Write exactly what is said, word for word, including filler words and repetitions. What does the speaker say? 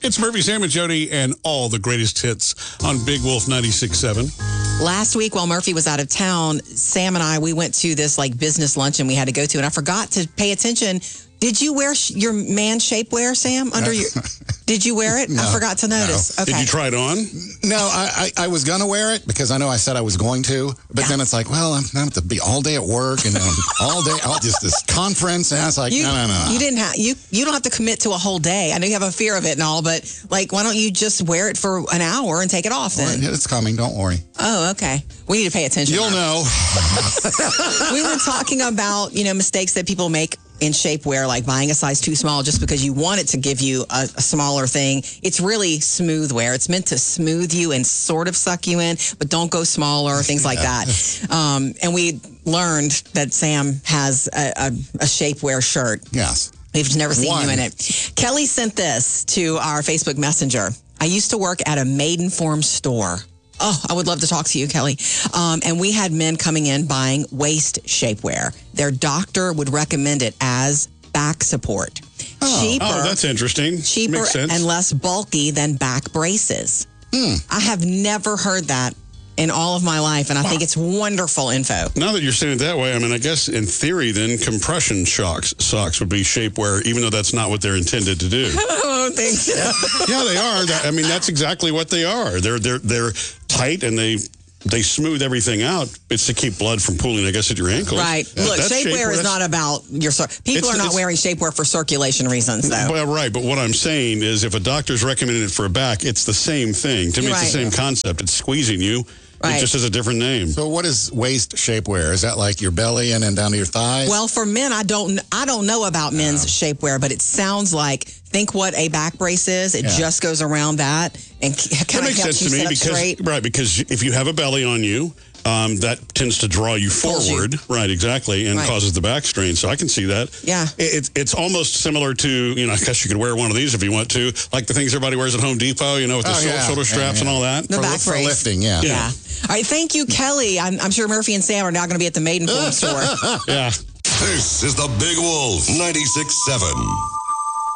It's Murphy, Sam, and Jody, and all the greatest hits on Big Wolf ninety-six point seven. Last week, while Murphy was out of town, Sam and I, we went to this like business luncheon we had to go to, and I forgot to pay attention. Did you wear sh- your man shapewear, Sam? Under your, did you wear it? No, I forgot to notice. no. Okay. Did you try it on? No, I, I, I was going to wear it because I know I said I was going to, but Yeah. then it's like, well, I'm going to have to be all day at work and um, all day, all just this conference. And I was like, You, no, no, no. you didn't have you. You don't have to commit to a whole day. I know you have a fear of it and all, but like, why don't you just wear it for an hour and take it off then? It's coming. Don't worry. Oh, okay. We need to pay attention. You'll know. We were talking about, you know, mistakes that people make in shapewear, like buying a size too small just because you want it to give you a, a smaller thing. It's really smooth wear. It's meant to smooth you and sort of suck you in, but don't go smaller, things like that. Um, and we learned that Sam has a, a, a shapewear shirt. Yes. We've never seen One. you in it. Kelly sent this to our Facebook Messenger. I used to work at a Maidenform store. Oh, I would love to talk to you, Kelly. Um, and we had men coming in buying waist shapewear. Their doctor would recommend it as back support. Oh. cheaper, Oh, that's interesting. cheaper Makes sense. and less bulky than back braces. Hmm. I have never heard that in all of my life, and I think it's wonderful info. Now that you're saying it that way, I mean, I guess in theory, then compression shocks, socks would be shapewear, even though that's not what they're intended to do. I don't think so. Yeah, they are. That, I mean, that's exactly what they are. They're they're they're tight and they they smooth everything out. It's to keep blood from pooling, I guess, at your ankles. Right. Yeah, Look, that's shapewear is That's- not about your... Cir- People It's- are not it's- wearing shapewear for circulation reasons, though. Well, right, but what I'm saying is if a doctor's recommending it for a back, it's the same thing. To me, it's the Right. same concept. It's squeezing you. Right. It just has a different name. So what is waist shapewear? Is that like your belly and then down to your thighs? Well, for men, I don't I don't know about men's shapewear, but it sounds like, think what a back brace is. It Yeah. just goes around that and That kind of makes helps sense you to me sit up because straight. right because if you have a belly on you, um, that tends to draw you Pulls you. forward, right? Exactly, and Right. causes the back strain. So I can see that. Yeah. It, it's it's almost similar to, you know, I guess you could wear one of these if you want to, like the things everybody wears at Home Depot, you know, with the Oh, shou- yeah. shoulder Yeah, straps and yeah. all that. The for, back for brace. lifting, yeah. Yeah. Yeah. All right. Thank you, Kelly. I'm, I'm sure Murphy and Sam are now going to be at the Maidenform store. Yeah. This is the Big Wolf ninety-six point seven.